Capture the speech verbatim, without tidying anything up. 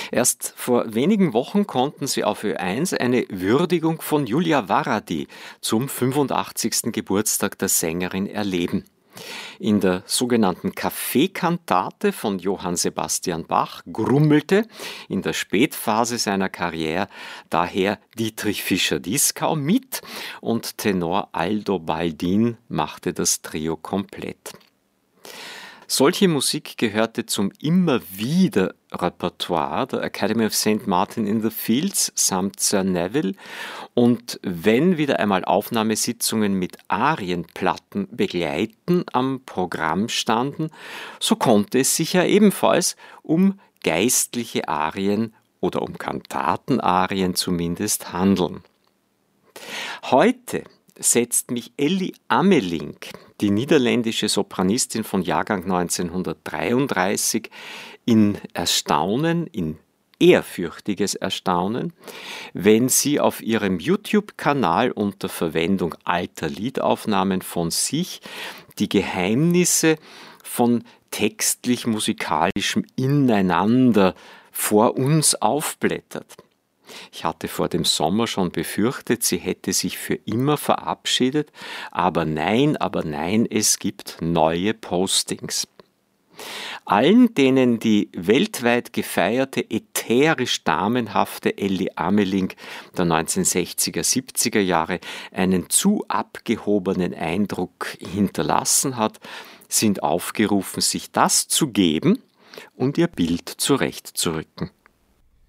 Erst vor wenigen Wochen konnten Sie auf Ö eins eine Würdigung von Julia Varadi zum fünfundachtzigsten Geburtstag der Sängerin erleben. In der sogenannten Kaffeekantate von Johann Sebastian Bach grummelte in der Spätphase seiner Karriere daher Dietrich Fischer-Dieskau mit und Tenor Aldo Baldin machte das Trio komplett. Solche Musik gehörte zum immer wieder Repertoire der Academy of Saint Martin in the Fields samt Sir Neville, und wenn wieder einmal Aufnahmesitzungen mit Arienplatten begleiten am Programm standen, so konnte es sich ja ebenfalls um geistliche Arien oder um Kantatenarien zumindest handeln. Heute setzt mich Elli Amelink, die niederländische Sopranistin von Jahrgang neunzehnhundertdreiunddreißig, in Erstaunen, in ehrfürchtiges Erstaunen, wenn sie auf ihrem YouTube-Kanal unter Verwendung alter Liedaufnahmen von sich die Geheimnisse von textlich-musikalischem Ineinander vor uns aufblättert. Ich hatte vor dem Sommer schon befürchtet, sie hätte sich für immer verabschiedet, aber nein, aber nein, es gibt neue Postings. Allen, denen die weltweit gefeierte, ätherisch damenhafte Elli Amelink der neunzehnhundertsechziger, siebziger Jahre einen zu abgehobenen Eindruck hinterlassen hat, sind aufgerufen, sich das zu geben und ihr Bild zurechtzurücken.